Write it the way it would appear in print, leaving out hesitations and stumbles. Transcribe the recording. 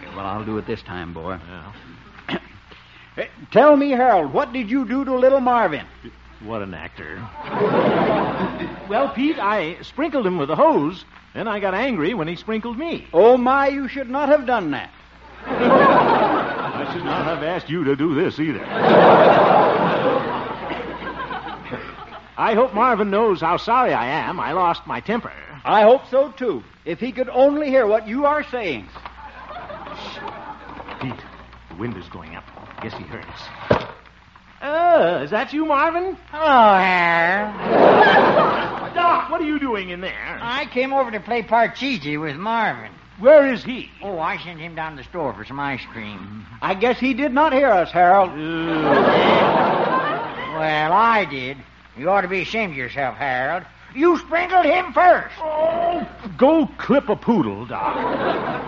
Well, I'll do it this time, boy. Yeah. Tell me, Harold, what did you do to little Marvin? What an actor. Well, Pete, I sprinkled him with a hose, then I got angry when he sprinkled me. Oh, my, you should not have done that. I should not have asked you to do this either. I hope Marvin knows how sorry I am. I lost my temper. I hope so, too. If he could only hear what you are saying. Pete, the wind is going up. Guess he heard us. Is that you, Marvin? Hello, Harold. Doc, what are you doing in there? I came over to play Parcheesi with Marvin. Where is he? Oh, I sent him down to the store for some ice cream. I guess he did not hear us, Harold. Well, I did. You ought to be ashamed of yourself, Harold. You sprinkled him first. Oh, go clip a poodle, Doc.